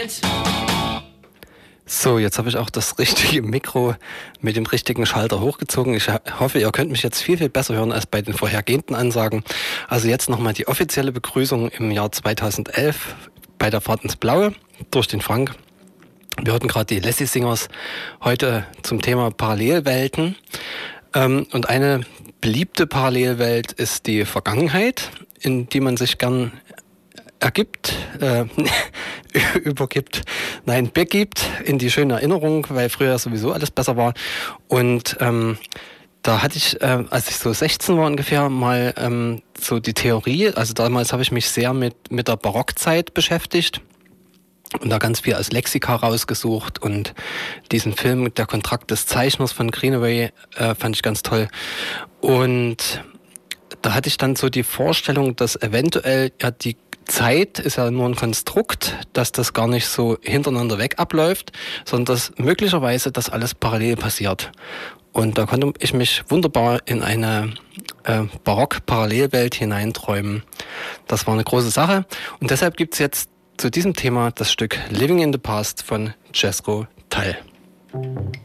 Welt. So, jetzt habe ich auch das richtige Mikro mit dem richtigen Schalter hochgezogen. Ich hoffe, ihr könnt mich jetzt viel, viel besser hören als bei den vorhergehenden Ansagen. Also jetzt nochmal die offizielle Begrüßung im Jahr 2011 bei der Fahrt ins Blaue durch den Frank. Wir hörten gerade die Lassie Singers heute zum Thema Parallelwelten. Und eine beliebte Parallelwelt ist die Vergangenheit, in die man sich gern begibt in die schöne Erinnerung, weil früher sowieso alles besser war. Und da hatte ich, als ich so 16 war ungefähr, mal so die Theorie, also damals habe ich mich sehr mit der Barockzeit beschäftigt und da ganz viel als Lexika rausgesucht und diesen Film Der Kontrakt des Zeichners von Greenaway fand ich ganz toll. Und da hatte ich dann so die Vorstellung, dass eventuell ja die Zeit ist ja nur ein Konstrukt, dass das gar nicht so hintereinander weg abläuft, sondern dass möglicherweise das alles parallel passiert. Und da konnte ich mich wunderbar in eine Barock-Parallelwelt hineinträumen. Das war eine große Sache. Und deshalb gibt's jetzt zu diesem Thema das Stück Living in the Past von Jethro Tull.